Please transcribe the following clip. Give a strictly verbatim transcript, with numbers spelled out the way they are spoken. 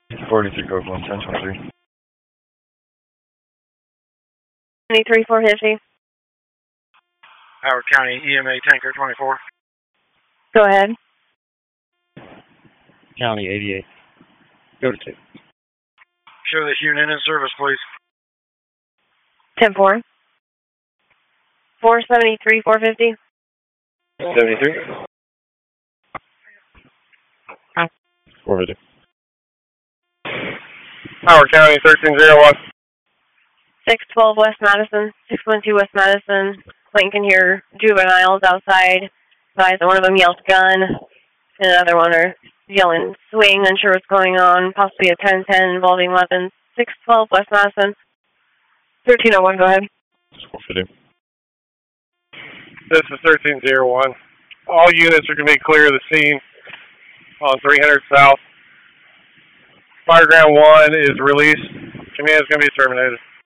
forty-three code one ten twenty-three. twenty-three four fifty. Howard County E M A Tanker twenty-four. Go ahead. County eighty-eight. Go to two. Show this unit in service, please. ten four. four seventy-three four fifty. seventy-three. four fifty. Howard County thirteen oh one. six twelve West Madison. six one two West Madison. Clayton can hear juveniles outside. Guys, one of them yells gun. And another one are yelling swing, unsure what's going on. Possibly a ten ten involving weapons. six twelve West Madison. thirteen oh one, go ahead. four fifty. This is thirteen oh one. All units are going to be clear of the scene on three hundred South. Fireground one is released. Command is going to be terminated.